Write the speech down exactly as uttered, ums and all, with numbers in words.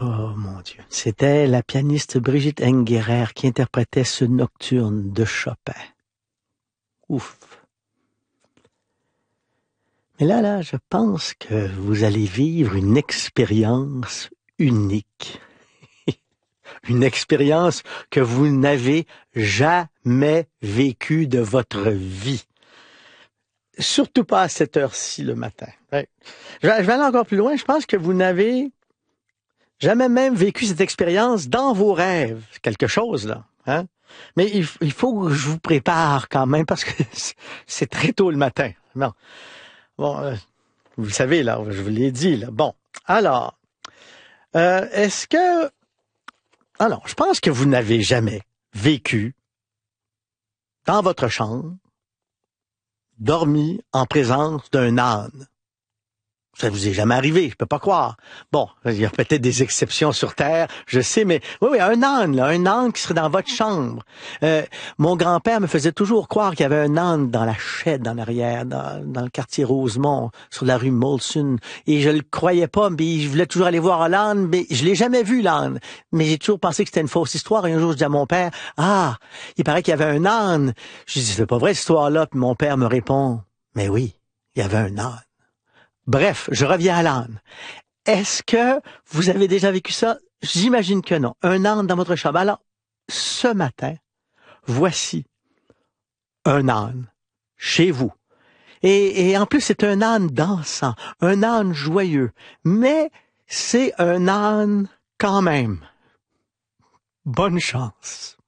Oh mon Dieu. C'était la pianiste Brigitte Engerer qui interprétait ce nocturne de Chopin. Ouf. Mais là, là, je pense que vous allez vivre une expérience unique. Une expérience que vous n'avez jamais vécue de votre vie. Surtout pas à cette heure-ci le matin. Ouais. Je vais aller encore plus loin. Je pense que vous n'avez jamais même vécu cette expérience dans vos rêves. Quelque chose, là. Hein? Mais il, il faut que je vous prépare quand même parce que c'est très tôt le matin. Non. Bon, euh, vous le savez, là, je vous l'ai dit, là. Bon. Alors, euh, est-ce que... Alors, je pense que vous n'avez jamais vécu dans votre chambre, dormi en présence d'un âne. Ça vous est jamais arrivé, je peux pas croire. Bon, il y a peut-être des exceptions sur Terre, je sais, mais oui, oui, un âne, là, un âne qui serait dans votre chambre. Euh, mon grand-père me faisait toujours croire qu'il y avait un âne dans la chaîne en arrière, dans, dans le quartier Rosemont, sur la rue Molson, et je le croyais pas, mais je voulais toujours aller voir l'âne, mais je l'ai jamais vu, l'âne. Mais j'ai toujours pensé que c'était une fausse histoire, et un jour, je dis à mon père, « Ah, il paraît qu'il y avait un âne. » Je dis, « C'est pas vrai, cette histoire-là. » Puis mon père me répond, « Mais oui, il y avait un âne. » Bref, je reviens à l'âne. Est-ce que vous avez déjà vécu ça? J'imagine que non. Un âne dans votre chambre. Alors, ce matin, voici un âne chez vous. Et, et en plus, c'est un âne dansant, un âne joyeux, mais c'est un âne quand même. Bonne chance.